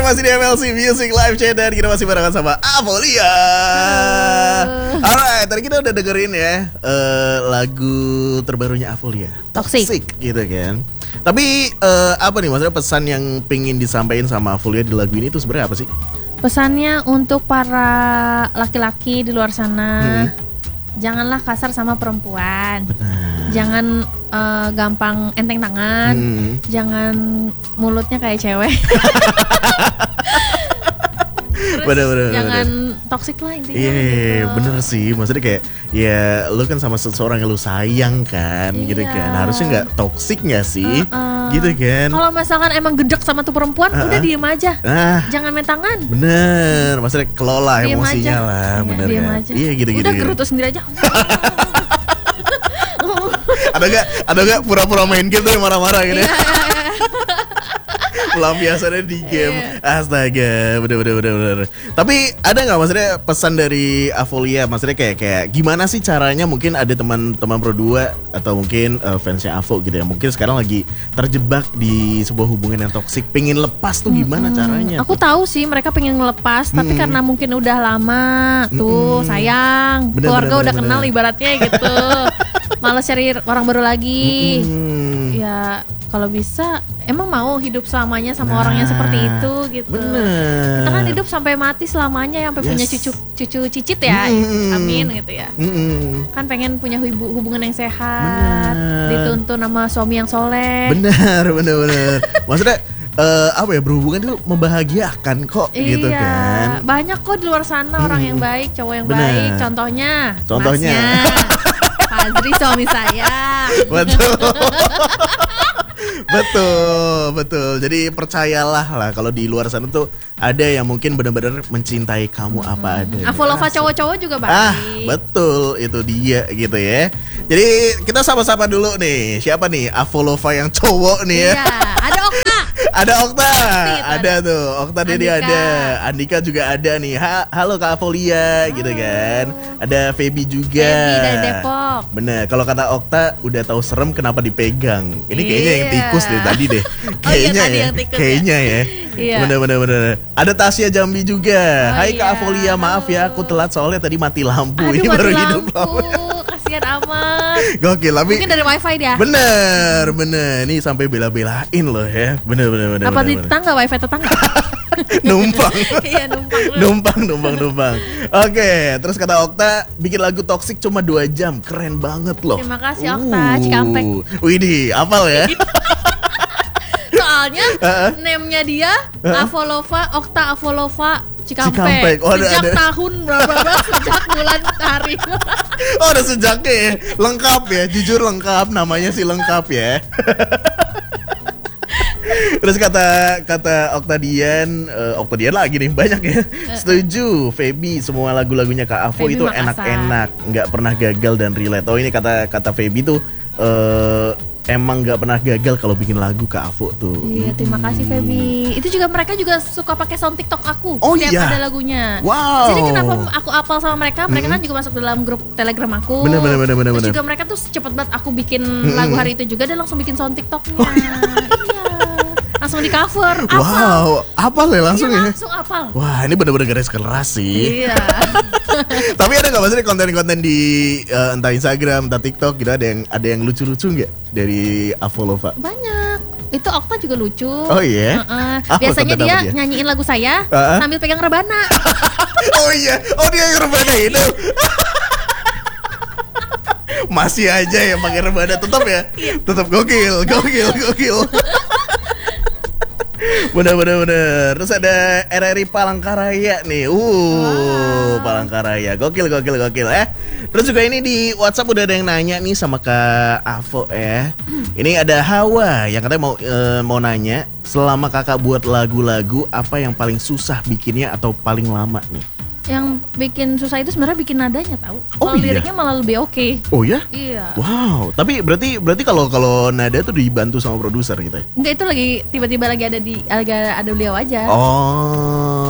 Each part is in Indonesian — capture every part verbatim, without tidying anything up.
masih di M L C Music Live Chat dan kita masih barengan sama Avolia. Alright, tadi kita udah dengerin ya uh, lagu terbarunya Avolia, Toxic. Toxic gitu kan. Tapi uh, apa nih maksudnya pesan yang pengen disampaikan sama Avolia di lagu ini tuh sebenarnya apa sih? Pesannya untuk para laki-laki di luar sana, hmm. janganlah kasar sama perempuan. Benar. Jangan uh, gampang enteng tangan, hmm. jangan mulutnya kayak cewek. Terus bener, bener, jangan toksik lah intinya. Iya, yeah, gitu. bener sih. Maksudnya kayak ya lu kan sama seseorang yang lu sayang kan, yeah. gitu kan. Harusnya nggak toksik nggak sih, uh-uh. gitu kan. Kalau misalkan emang gedek sama tuh perempuan, uh-uh. udah diem aja. Ah. Jangan main tangan. Bener, maksudnya kelola diem emosinya aja. Lah, ya, bener diem kan. Aja. Iya gitu-gitu. Udah gitu. gerutu sendiri aja. Ada gak, ada gak pura-pura main game tuh yang marah-marah gitu ya? Pelampiasannya di game. Astaga, bener-bener bener-bener. Tapi ada gak maksudnya pesan dari Avolia? Maksudnya kayak kayak gimana sih caranya? Mungkin ada teman-teman Pro dua atau mungkin uh, fansnya Avo gitu ya, mungkin sekarang lagi terjebak di sebuah hubungan yang toksik, pengen lepas tuh gimana hmm, caranya? Aku tuh? tahu sih mereka pengen ngelepas, hmm. tapi karena mungkin udah lama tuh hmm. sayang, bener, keluarga bener, udah bener, kenal bener. Ibaratnya gitu. Malah cari orang baru lagi. Hmm. Ya kalau bisa emang mau hidup selamanya sama nah, orang yang seperti itu gitu. Bener. Kita kan hidup sampai mati selamanya, sampai yes. punya cucu cucu cicit ya. Mm. Amin gitu ya. Mm. Kan pengen punya hubungan yang sehat, bener. Dituntun sama suami yang soleh. Bener, bener, bener. Maksudnya uh, apa ya, berhubungan itu membahagiakan kok, iya, gitu kan. Banyak kok di luar sana hmm. orang yang baik, cowok yang bener. baik. Contohnya, Contohnya. Fazri suami saya. Betul. Betul, betul. Jadi percayalah lah kalau di luar sana tuh ada yang mungkin benar-benar mencintai kamu hmm. apa adanya. Avolova cowok-cowok juga baik. Ah, betul, itu dia gitu ya. Jadi kita sama-sama dulu nih. Siapa nih Avolova yang cowok nih ya? Iya, ada Okta. Ada Okta, ada tuh. Okta Dedi ada, Andika juga ada nih. Ha, halo Kak Avolia, halo. Gitu kan. Ada Feby juga. Feby dari Depok. Bener, kalau kata Okta udah tahu serem kenapa dipegang. Ini kayaknya yang tikus deh tadi deh. Kayaknya oh, iya, ya. tikus, kayaknya ya. ya. Iya. Bener bener bener. Ada Tasya Jambi juga. Oh, Hai iya. Kak Avolia, maaf ya aku telat soalnya tadi mati lampu. Aduh, ini mati baru lampu. hidup lampu. Kasian amat. Gokil, tapi mungkin dari wifi dia. Bener bener. Ini sampai bela-belain loh ya. Bener bener bener. Apa bener, di bener. tetangga wifi tetangga? numpang. Iya numpang. numpang numpang numpang. Oke, terus kata Okta bikin lagu Toxic cuma dua jam, keren banget loh. Terima kasih Okta, uh, Cikampek. Widih, hafal ya. Soalnya uh-uh. name-nya dia uh-uh. Avolova, Okta Avolova Cikampek, Cikampek. Oh, sejak ada, tahun berapa sejak bulan hari. Oh udah sejaknya ya, lengkap ya, jujur lengkap, namanya sih lengkap ya. Terus kata kata Oktadian, uh, Oktadian lagi nih banyak ya. Setuju, Feby semua lagu-lagunya Kak Avo Feby itu Makassar. Enak-enak, nggak pernah gagal dan relate. Oh ini kata kata Feby tuh uh, emang nggak pernah gagal kalau bikin lagu Kak Avo tuh. Iya, terima kasih Feby. Itu juga mereka juga suka pakai sound TikTok aku. Oh setiap iya. ada lagunya. Wow. Jadi kenapa aku apal sama mereka? Mereka mm-hmm. kan juga masuk dalam grup Telegram aku. Bener bener bener bener. Terus juga mereka tuh cepet banget aku bikin mm-hmm. lagu hari itu juga dan langsung bikin sound TikToknya. Oh, iya. Iya. Langsung di cover. Apal. Wow, apal ya langsung iya, ya. Langsung apal. Wah, ini bener-bener garis keras sih. Iya. Tapi ada nggak maksudnya konten-konten di uh, entah Instagram, entah TikTok gitu, ada yang ada yang lucu-lucu nggak dari Avolova? Banyak. Itu Okta juga lucu. Oh iya. Uh-uh. Biasanya dia, dia nyanyiin lagu saya uh-huh. sambil pegang rebana. Oh iya. Oh dia yang rebana itu. Masih aja ya pakai rebana, tetap ya. Tetap gokil, gokil, gokil. Bener-bener. Terus ada R R I Palangkaraya nih. Uh, wow. Palangkaraya. Gokil, gokil, gokil eh. Terus juga ini di WhatsApp udah ada yang nanya nih sama Kak Avo ya. Ini ada Hawa yang katanya mau e, mau nanya, selama Kakak buat lagu-lagu apa yang paling susah bikinnya atau paling lama nih? Yang bikin susah itu sebenarnya bikin nadanya tahu. Oh, kalau iya? liriknya malah lebih oke. Okay. Oh ya? Iya. Wow. Tapi berarti berarti kalau kalau nada tuh dibantu sama produser gitu ya? Enggak, itu lagi tiba-tiba lagi ada di lagi ada beliau aja. Oh.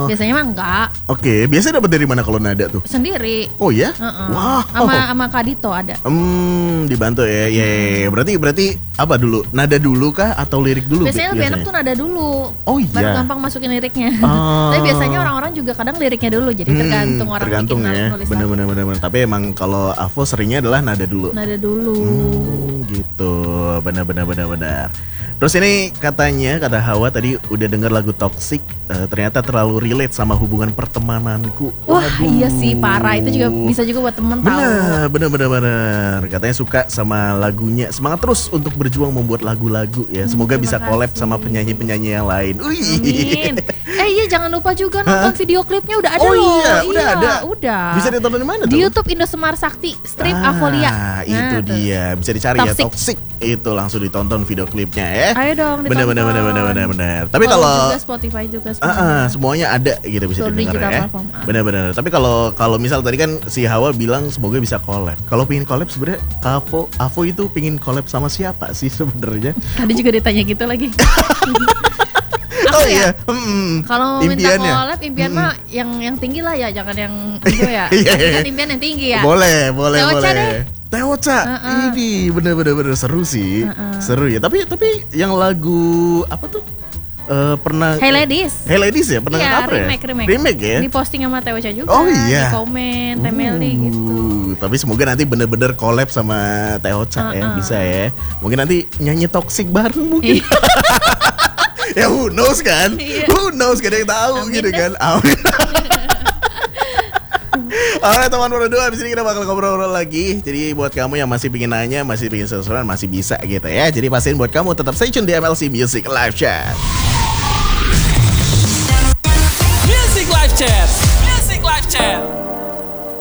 Biasanya mah enggak. Oke, biasanya dapat dari mana kalau nada tuh? Sendiri. Oh ya? Uh-uh. Wow. Sama sama Kadito ada. Hmm, dibantu ya. Ya, ya, ya. Berarti berarti apa dulu? Nada dulu kah atau lirik dulu? Biasanya lebih enak tuh nada dulu. Oh iya. Baru gampang masukin liriknya. Oh. Tapi biasanya orang-orang juga kadang liriknya dulu. Jadi Hmm, tergantung orang tergantung bikin ya. nulis apa. Bener-bener bener-bener. Tapi emang kalau Avo seringnya adalah nada dulu. Nada dulu. Hmm, gitu. Benar-benar benar-benar. Terus ini katanya kata Hawa tadi udah denger lagu Toxic, uh, ternyata terlalu relate sama hubungan pertemananku. Wah, Waduh. iya sih parah, itu juga bisa juga buat temen tahu. Benar, benar, benar, benar. Katanya suka sama lagunya. Semangat terus untuk berjuang membuat lagu-lagu ya. Semoga Hmm, bisa terima collab kasih. sama penyanyi-penyanyi yang lain. Wih. Amin. Eh iya jangan lupa juga nonton video klipnya udah ada Oh loh. iya, udah ada. Udah. Bisa ditonton di mana tuh? Di YouTube Indosemar Sakti strip Ah, Avolia. itu tuh. dia. Bisa dicari ya Toxic. Toxic. Itu langsung ditonton video klipnya ya. Ayo dong ditonton. Benar benar benar benar benar benar. Tapi Follow kalau juga Spotify juga Ah, semuanya. ah, semuanya ada gitu bisa Seluruh didengar digital ya. platform, ah. Benar-benar. Tapi kalau kalau misal tadi kan si Hawa bilang semoga bisa collab. Kalau pengen collab sebenarnya Avo Avo itu pengen collab sama siapa sih sebenarnya? Tadi juga ditanya gitu lagi. Oh Aku iya. ya? Hmm, Kalau minta impiannya. collab impian Hmm. mah yang yang tinggi lah ya, jangan yang itu ya. Iya, Tapi iya. kan impian yang tinggi ya. Boleh, boleh, Teoca boleh. deh. Teoca. Uh-uh. Ini bener-bener bener seru sih. Uh-uh. Seru ya. Tapi tapi yang lagu apa tuh? Eh, pernah Hey Ladies. Hey Ladies ya, pernah Iya, cover ya? remake, remake. Remake ya? Di posting sama Teoca juga. Oh, iya. Di komen, Temeli Uh, gitu. Tapi semoga nanti bener-bener collab sama Teoca ya, Uh-uh. bisa ya. Mungkin nanti nyanyi Toxic bareng mungkin. Iya. Ya who knows kan? Iya. Who knows, gak ada yang tahu Amin gitu deh. kan. Amin. Alright teman berdua, abis ini kita bakal ngobrol-ngobrol lagi. Jadi buat kamu yang masih pingin nanya, masih pingin sesuatu, masih bisa gitu ya. Jadi pastiin buat kamu tetap stay tune di M L C Music Live Chat. Music Live Chat. Music Live Chat.